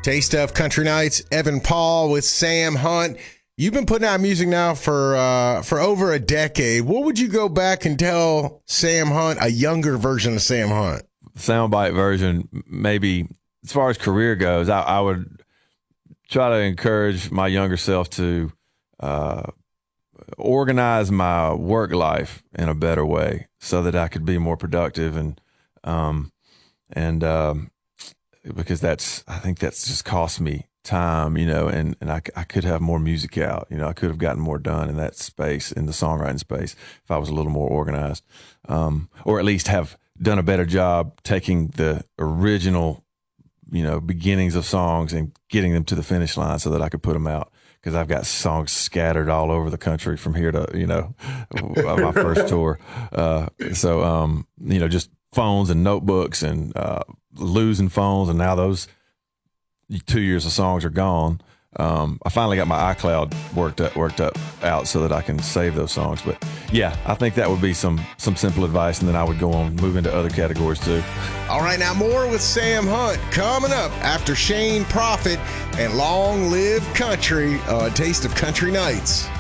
Taste of Country Nights, Evan Paul with Sam Hunt. You've been putting out music now for over a decade. What would you go back and tell Sam Hunt, a younger version of Sam Hunt? Soundbite version, maybe as far as career goes, I would try to encourage my younger self to organize my work life in a better way so that I could be more productive and because I think that's just cost me time, and I could have more music out, I could have gotten more done in that space, in the songwriting space, if I was a little more organized, or at least have done a better job taking the original, beginnings of songs and getting them to the finish line so that I could put them out. Because I've got songs scattered all over the country from here to, my first tour. So, just phones and notebooks and losing phones, and now those 2 years of songs are gone. I finally got my iCloud worked up out so that I can save those songs. But yeah, I think that would be some simple advice, and then I would go on move into other categories too. All right, now more with Sam Hunt coming up after Shane Prophet and Long Live Country, Taste of Country Nights.